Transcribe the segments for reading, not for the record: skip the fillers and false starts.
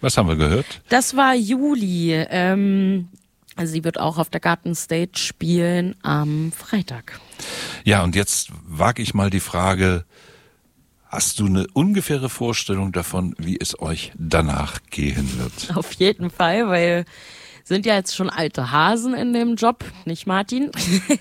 Was haben wir gehört? Das war Juli. Also sie wird auch auf der Gartenstage spielen am Freitag. Ja, und jetzt wage ich mal die Frage, hast du eine ungefähre Vorstellung davon, wie es euch danach gehen wird? Auf jeden Fall, weil sind ja jetzt schon alte Hasen in dem Job, nicht Martin?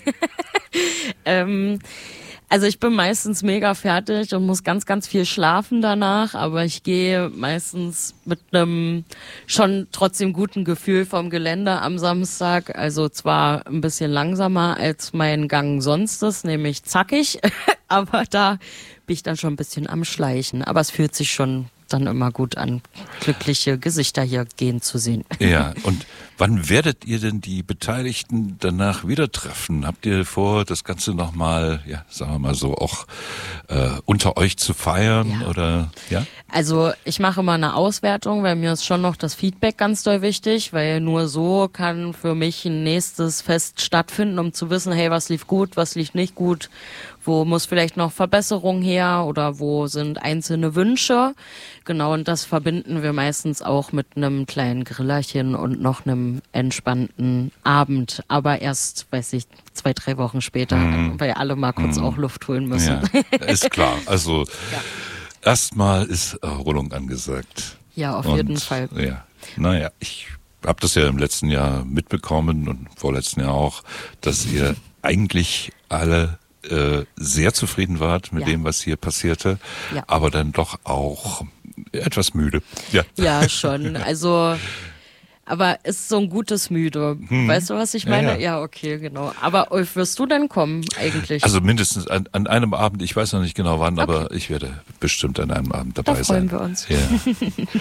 Also ich bin meistens mega fertig und muss ganz, ganz viel schlafen danach, aber ich gehe meistens mit einem schon trotzdem guten Gefühl vom Gelände am Samstag. Also zwar ein bisschen langsamer als mein Gang sonst ist, nämlich zackig, aber da bin ich dann schon ein bisschen am Schleichen. Aber es fühlt sich schon dann immer gut an, glückliche Gesichter hier gehen zu sehen. Ja, und wann werdet ihr denn die Beteiligten danach wieder treffen? Habt ihr vor, das Ganze nochmal, ja, sagen wir mal so, auch unter euch zu feiern? Ja. Oder ja? Also ich mache immer eine Auswertung, weil mir ist schon noch das Feedback ganz doll wichtig, weil nur so kann für mich ein nächstes Fest stattfinden, um zu wissen, hey, was lief gut, was lief nicht gut, wo muss vielleicht noch Verbesserung her oder wo sind einzelne Wünsche. Genau, und das verbinden wir meistens auch mit einem kleinen Grillerchen und noch einem entspannten Abend. Aber erst, 2-3 Wochen später, weil alle mal kurz auch Luft holen müssen. Ja, ist klar. Also erstmal ist Erholung angesagt. Ja, auf und, jeden Fall. Ja, naja, ich habe das ja im letzten Jahr mitbekommen und vorletzten Jahr auch, dass ihr eigentlich alle sehr zufrieden wart mit dem, was hier passierte, aber dann doch auch etwas müde. Ja, schon. Also, aber ist so ein gutes Müde. Weißt du, was ich meine? Ja, okay, genau. Aber Ulf, wirst du denn kommen eigentlich? Also mindestens an einem Abend, ich weiß noch nicht genau wann, aber ich werde bestimmt an einem Abend dabei sein. Da freuen wir uns. Ja.